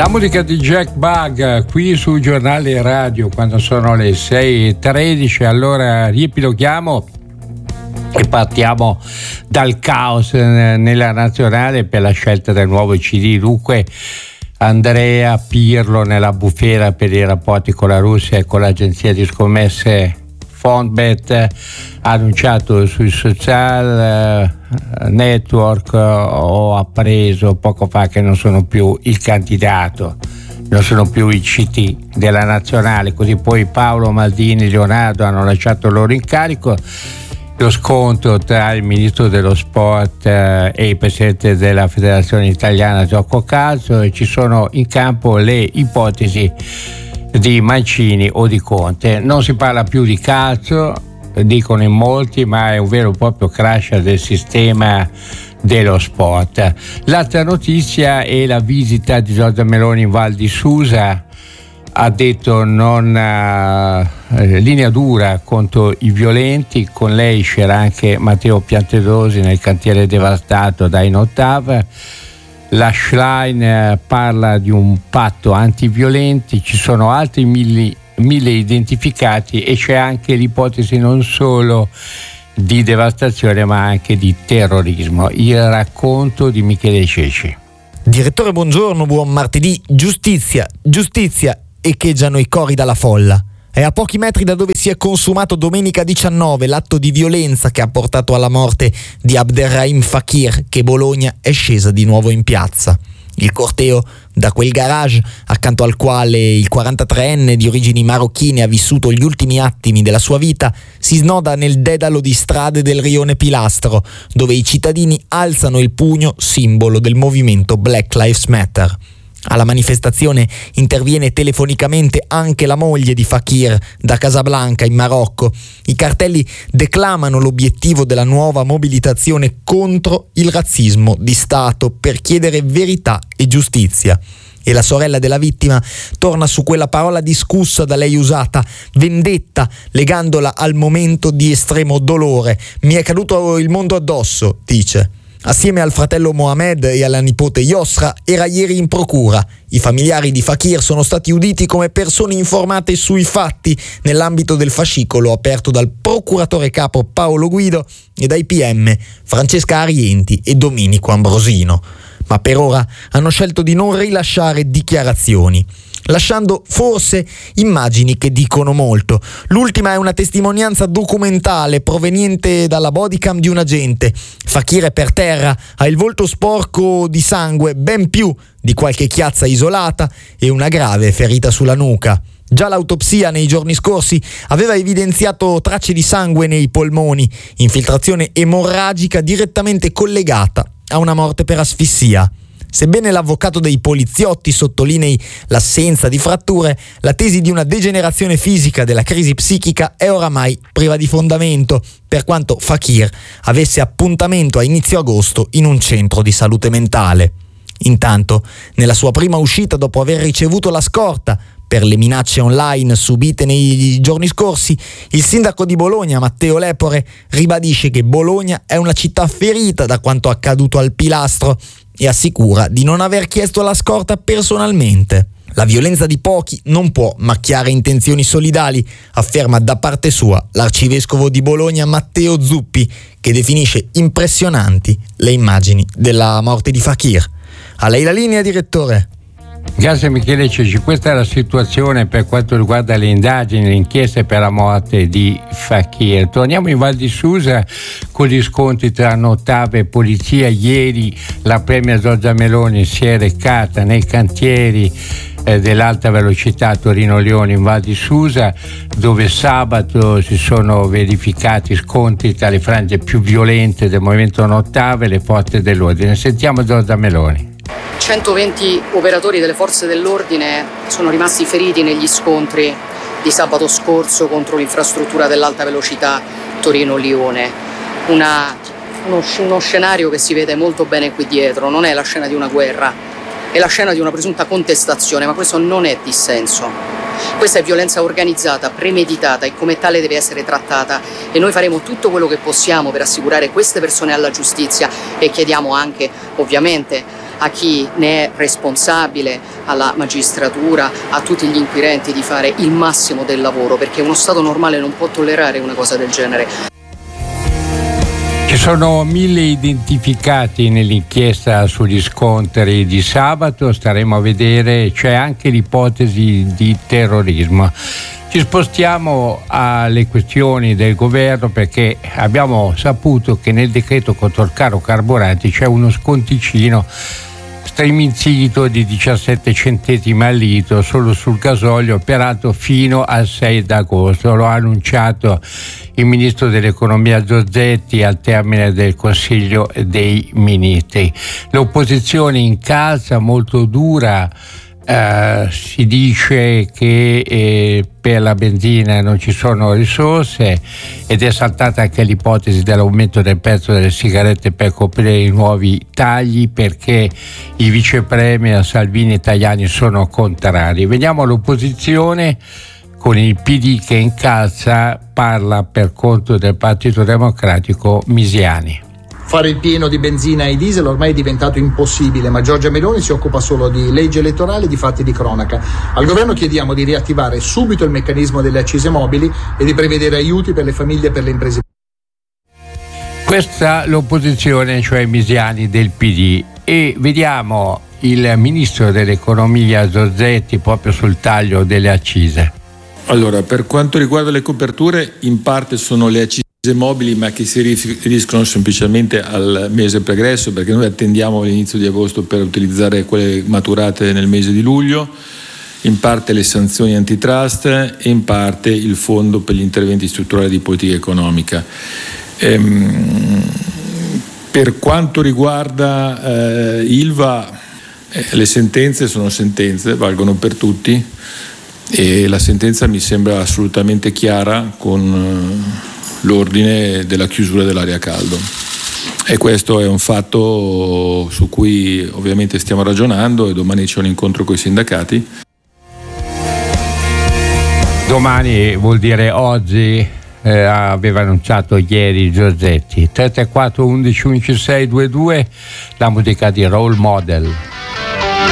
La musica di Jack Bug qui sul giornale radio quando sono le 6:13. Allora riepiloghiamo e partiamo dal caos nella nazionale per la scelta del nuovo CD. Dunque Andrea Pirlo nella bufera per i rapporti con la Russia e con l'agenzia di scommesse Fondbet ha annunciato sui social network, ho appreso poco fa che non sono più il candidato, non sono più i CT della nazionale, così poi Paolo Maldini e Leonardo hanno lasciato il loro incarico. Lo scontro tra il ministro dello sport e il presidente della federazione italiana gioco calcio, e ci sono in campo le ipotesi di Mancini o di Conte. Non si parla più di calcio, dicono in molti, ma è un vero e proprio crash del sistema dello sport. L'altra notizia è la visita di Giorgia Meloni in Val di Susa. Ha detto linea dura contro i violenti. Con lei c'era anche Matteo Piantedosi nel cantiere devastato da Inottav. La Schlein parla di un patto antiviolenti, ci sono altri mille identificati e c'è anche l'ipotesi non solo di devastazione ma anche di terrorismo. Il racconto di Michele Ceci. Direttore, buongiorno, buon martedì. Giustizia echeggiano i cori dalla folla. È a pochi metri da dove si è consumato domenica 19 l'atto di violenza che ha portato alla morte di Abderrahim Fakir, che Bologna è scesa di nuovo in piazza. Il corteo da quel garage, accanto al quale il 43enne di origini marocchine ha vissuto gli ultimi attimi della sua vita, si snoda nel dedalo di strade del rione Pilastro, dove i cittadini alzano il pugno, simbolo del movimento Black Lives Matter. Alla manifestazione interviene telefonicamente anche la moglie di Fakir da Casablanca in Marocco. I cartelli declamano l'obiettivo della nuova mobilitazione contro il razzismo di Stato per chiedere verità e giustizia. E la sorella della vittima torna su quella parola discussa da lei usata, vendetta, legandola al momento di estremo dolore. Mi è caduto il mondo addosso, dice. Assieme al fratello Mohamed e alla nipote Yosra era ieri in procura. I familiari di Fakir sono stati uditi come persone informate sui fatti nell'ambito del fascicolo aperto dal procuratore capo Paolo Guido e dai PM Francesca Arienti e Domenico Ambrosino. Ma per ora hanno scelto di non rilasciare dichiarazioni, lasciando forse immagini che dicono molto. L'ultima è una testimonianza documentale proveniente dalla bodycam di un agente. Fakir è per terra, ha il volto sporco di sangue, ben più di qualche chiazza isolata e una grave ferita sulla nuca. Già l'autopsia nei giorni scorsi aveva evidenziato tracce di sangue nei polmoni, infiltrazione emorragica direttamente collegata a una morte per asfissia. Sebbene l'avvocato dei poliziotti sottolinei l'assenza di fratture, la tesi di una degenerazione fisica della crisi psichica è oramai priva di fondamento, per quanto Fakir avesse appuntamento a inizio agosto in un centro di salute mentale. Intanto, nella sua prima uscita dopo aver ricevuto la scorta per le minacce online subite nei giorni scorsi, il sindaco di Bologna, Matteo Lepore, ribadisce che Bologna è una città ferita da quanto accaduto al Pilastro e assicura di non aver chiesto la scorta personalmente. La violenza di pochi non può macchiare intenzioni solidali, afferma da parte sua l'arcivescovo di Bologna Matteo Zuppi, che definisce impressionanti le immagini della morte di Fakir. A lei la linea, direttore. Grazie Michele Ceci. Questa è la situazione per quanto riguarda le indagini, le inchieste per la morte di Fakir. Torniamo in Val di Susa con gli scontri tra Inottav e polizia. Ieri la premier Giorgia Meloni si è recata nei cantieri dell'alta velocità Torino-Lione in Val di Susa, dove sabato si sono verificati scontri tra le frange più violente del movimento Inottav e le forze dell'ordine. Sentiamo Giorgia Meloni. 120 operatori delle forze dell'ordine sono rimasti feriti negli scontri di sabato scorso contro l'infrastruttura dell'alta velocità Torino-Lione. Uno scenario che si vede molto bene qui dietro, non è la scena di una guerra, è la scena di una presunta contestazione, ma questo non è dissenso. Questa è violenza organizzata, premeditata e come tale deve essere trattata, e noi faremo tutto quello che possiamo per assicurare queste persone alla giustizia e chiediamo anche ovviamente a chi ne è responsabile, alla magistratura, a tutti gli inquirenti di fare il massimo del lavoro, perché uno Stato normale non può tollerare una cosa del genere. Ci sono 1000 identificati nell'inchiesta sugli scontri di sabato, staremo a vedere, c'è anche l'ipotesi di terrorismo. Ci spostiamo alle questioni del governo, perché abbiamo saputo che nel decreto contro il caro carburanti c'è uno sconticino striminzito di 17 centesimi al litro solo sul gasolio, peraltro fino al 6 d'agosto. Lo ha annunciato il ministro dell'economia Giorgetti al termine del Consiglio dei Ministri. L'opposizione incalza, molto dura. Si dice che per la benzina non ci sono risorse, ed è saltata anche l'ipotesi dell'aumento del prezzo delle sigarette per coprire i nuovi tagli, perché i vice premier Salvini e Tajani sono contrari. Vediamo l'opposizione con il PD che incalza, parla per conto del Partito Democratico Misiani. Fare il pieno di benzina e diesel ormai è diventato impossibile, ma Giorgia Meloni si occupa solo di legge elettorale e di fatti di cronaca. Al governo chiediamo di riattivare subito il meccanismo delle accise mobili e di prevedere aiuti per le famiglie e per le imprese. Questa l'opposizione, cioè Misiani del PD, e vediamo il ministro dell'economia Giorgetti proprio sul taglio delle accise. Allora, per quanto riguarda le coperture, in parte sono le accise mobili, ma che si riferiscono semplicemente al mese pregresso, perché noi attendiamo l'inizio di agosto per utilizzare quelle maturate nel mese di luglio, in parte le sanzioni antitrust e in parte il fondo per gli interventi strutturali di politica economica. Per quanto riguarda Ilva, le sentenze sono sentenze, valgono per tutti, e la sentenza mi sembra assolutamente chiara con l'ordine della chiusura dell'area caldo, e questo è un fatto su cui ovviamente stiamo ragionando, e domani c'è un incontro con i sindacati. Domani vuol dire oggi, aveva annunciato ieri Giorgetti. 334 11 11 6 22, la musica di Role Model.